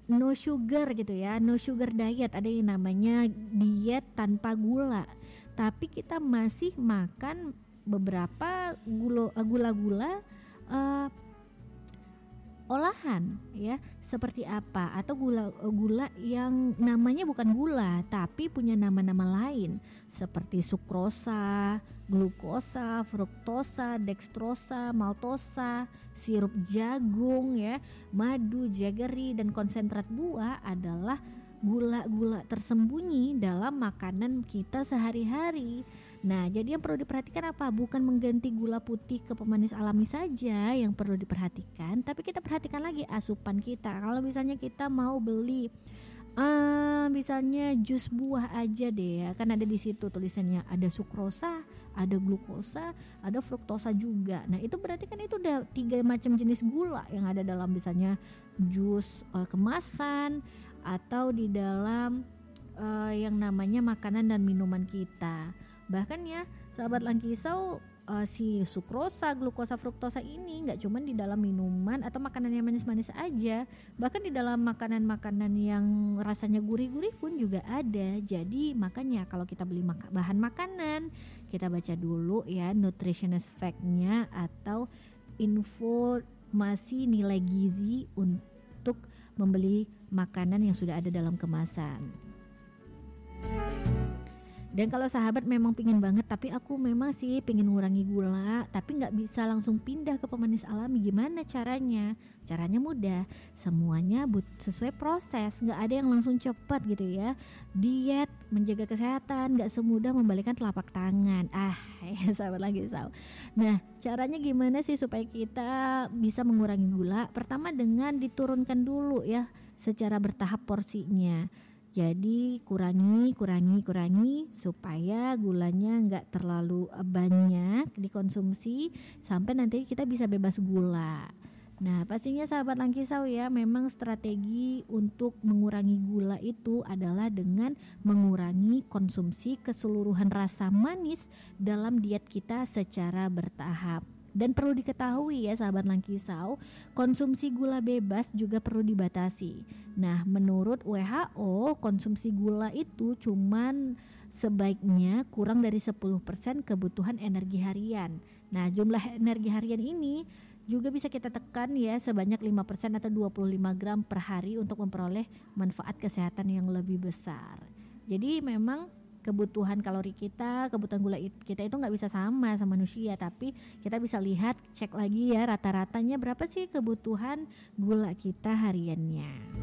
no sugar gitu ya, no sugar diet, ada yang namanya diet tanpa gula. Tapi kita masih makan beberapa gula-gula olahan ya, seperti apa, atau gula yang namanya bukan gula tapi punya nama-nama lain seperti sukrosa, glukosa, fruktosa, dekstrosa, maltosa, sirup jagung ya, madu, jaggery, dan konsentrat buah adalah gula-gula tersembunyi dalam makanan kita sehari-hari. Nah, jadi yang perlu diperhatikan apa? Bukan mengganti gula putih ke pemanis alami saja yang perlu diperhatikan, tapi kita perhatikan lagi asupan kita. Kalau misalnya kita mau beli misalnya jus buah aja deh ya, kan ada di situ tulisannya ada sukrosa, ada glukosa, ada fruktosa juga. Nah, itu berarti kan itu udah 3 macam jenis gula yang ada dalam misalnya jus kemasan atau di dalam yang namanya makanan dan minuman kita. Bahkan ya sahabat Langkisau, si sukrosa, glukosa, fruktosa ini nggak cuma di dalam minuman atau makanan yang manis-manis aja, bahkan di dalam makanan-makanan yang rasanya gurih-gurih pun juga ada. Jadi makanya kalau kita beli bahan makanan, kita baca dulu ya nutritionist fact-nya atau informasi nilai gizi untuk membeli makanan yang sudah ada dalam kemasan. Dan kalau sahabat memang pingin banget, tapi aku memang sih pingin ngurangi gula, tapi nggak bisa langsung pindah ke pemanis alami, gimana caranya? Caranya mudah, semuanya sesuai proses, nggak ada yang langsung cepat gitu ya. Diet, menjaga kesehatan, nggak semudah membalikkan telapak tangan. Ya sahabat Langkisau. Nah, caranya gimana sih supaya kita bisa mengurangi gula? Pertama dengan diturunkan dulu ya, secara bertahap porsinya. Jadi kurangi supaya gulanya nggak terlalu banyak dikonsumsi sampai nanti kita bisa bebas gula. Nah, pastinya sahabat Langkisau ya, memang strategi untuk mengurangi gula itu adalah dengan mengurangi konsumsi keseluruhan rasa manis dalam diet kita secara bertahap. Dan perlu diketahui ya sahabat Langkisau, konsumsi gula bebas juga perlu dibatasi. Nah, menurut WHO, konsumsi gula itu cuman sebaiknya kurang dari 10% kebutuhan energi harian. Nah, jumlah energi harian ini juga bisa kita tekan ya sebanyak 5% atau 25 gram per hari untuk memperoleh manfaat kesehatan yang lebih besar. Jadi memang kebutuhan kalori kita, kebutuhan gula kita itu nggak bisa sama manusia, tapi kita bisa lihat, cek lagi ya rata-ratanya berapa sih kebutuhan gula kita hariannya.